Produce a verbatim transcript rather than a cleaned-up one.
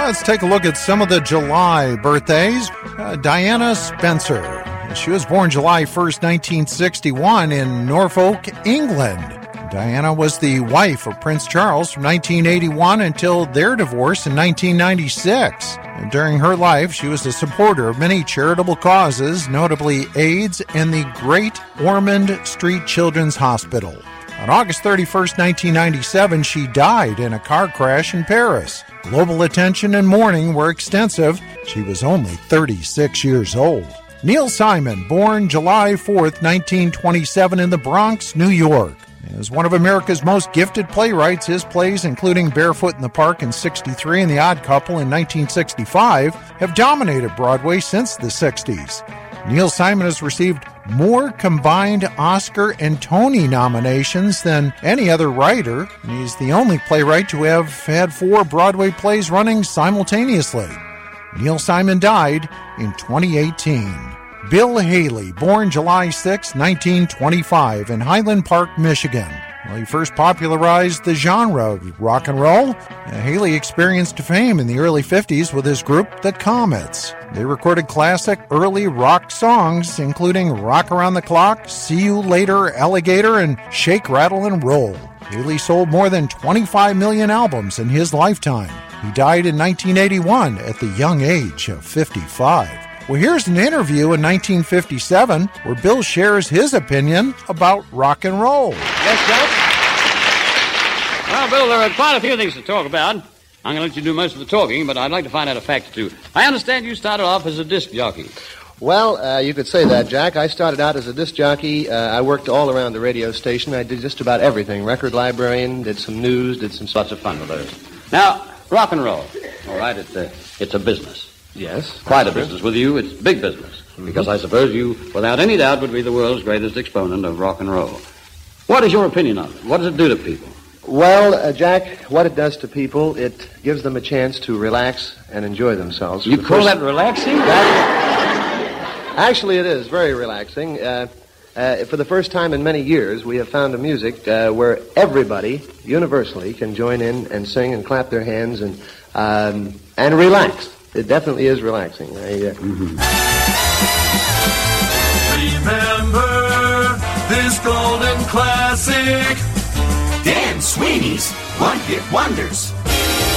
Let's take a look at some of the July birthdays. Uh, Diana Spencer. She was born July first, nineteen sixty-one in Norfolk, England. Diana was the wife of Prince Charles from nineteen eighty-one until their divorce in nineteen ninety-six. And during her life, she was a supporter of many charitable causes, notably AIDS and the Great Ormond Street Children's Hospital. On August thirty-first, nineteen ninety-seven, she died in a car crash in Paris. Global attention and mourning were extensive. She was only thirty-six years old. Neil Simon, born July fourth, nineteen twenty-seven in the Bronx, New York. As one of America's most gifted playwrights, his plays, including Barefoot in the Park in sixty-three and The Odd Couple in nineteen sixty-five, have dominated Broadway since the sixties. Neil Simon has received more combined Oscar and Tony nominations than any other writer. He's the only playwright to have had four Broadway plays running simultaneously. Neil Simon died in twenty eighteen. Bill Haley, born July sixth, nineteen twenty-five in Highland Park, Michigan. Well, he first popularized the genre of rock and roll. Uh, Haley experienced fame in the early fifties with his group, The Comets. They recorded classic early rock songs, including Rock Around the Clock, See You Later, Alligator, and Shake, Rattle, and Roll. Haley sold more than twenty-five million albums in his lifetime. He died in nineteen eighty-one at the young age of fifty-five. Well, here's an interview in nineteen fifty-seven where Bill shares his opinion about rock and roll. Yes, Joe? Well, Bill, there are quite a few things to talk about. I'm going to let you do most of the talking, but I'd like to find out a fact or two. I understand you started off as a disc jockey. Well, uh, you could say that, Jack. I started out as a disc jockey. Uh, I worked all around the radio station. I did just about everything. Record librarian, did some news, did some... Lots of fun with those. Now, rock and roll. All right, it's a, it's a business. Yes. Quite a business. With you, it's big business. Mm-hmm. Because I suppose you, without any doubt, would be the world's greatest exponent of rock and roll. What is your opinion on it? What does it do to people? Well, uh, Jack, what it does to people, it gives them a chance to relax and enjoy themselves. You call that relaxing? That, actually, it is very relaxing. Uh, uh, for the first time in many years, we have found a music uh, where everybody, universally, can join in and sing and clap their hands and um, and relax. It definitely is relaxing. I, uh... mm-hmm. Remember this golden classic. Dan Sweeney's One Hit Wonders.